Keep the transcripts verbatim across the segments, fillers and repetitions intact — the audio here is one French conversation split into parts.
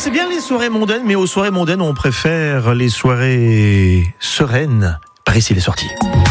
c'est bien les soirées mondaines, mais aux soirées mondaines, on préfère les soirées sereines. Par ici, les sorties.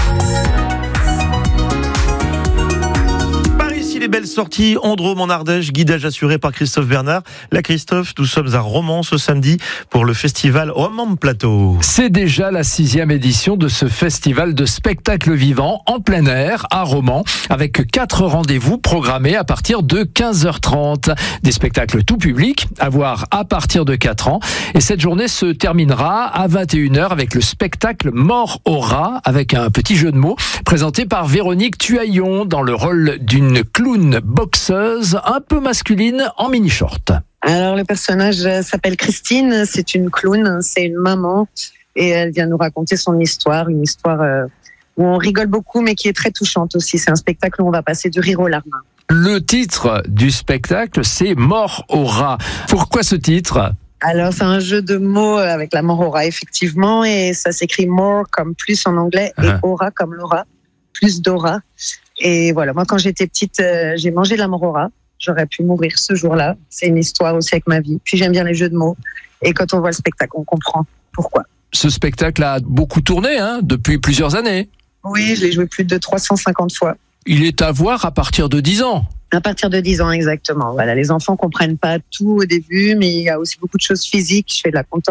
Les belles sorties en Drôme, en Ardèche, guidage assuré par Christophe Bernard. Là, Christophe, nous sommes à Romans ce samedi pour le festival Romans Plateau. C'est déjà la sixième édition de ce festival de spectacles vivants en plein air à Romans, avec quatre rendez-vous programmés à partir de quinze heures trente. Des spectacles tout public à voir à partir de quatre ans. Et cette journée se terminera à vingt et une heures avec le spectacle Mort au rat, avec un petit jeu de mots présenté par Véronique Tuaillon dans le rôle d'une clown boxeuse un peu masculine en mini-short. Alors le personnage s'appelle Christine, c'est une clown, c'est une maman et elle vient nous raconter son histoire, une histoire euh, où on rigole beaucoup mais qui est très touchante aussi. C'est un spectacle où on va passer du rire aux larmes. Le titre du spectacle, c'est Mort au rat. Pourquoi ce titre ? Alors c'est un jeu de mots avec la mort au rat effectivement, et ça s'écrit more comme plus en anglais et ah. aura comme l'aura, plus d'aura. Et voilà, moi quand j'étais petite, euh, j'ai mangé de la mort au rat. J'aurais pu mourir ce jour-là. C'est une histoire aussi avec ma vie. Puis j'aime bien les jeux de mots. Et quand on voit le spectacle, on comprend pourquoi. Ce spectacle a beaucoup tourné hein, depuis plusieurs années. Oui, je l'ai joué plus de trois cent cinquante fois. Il est à voir à partir de dix ans. À partir de dix ans, exactement. Voilà, les enfants comprennent pas tout au début, mais il y a aussi beaucoup de choses physiques. Je fais de la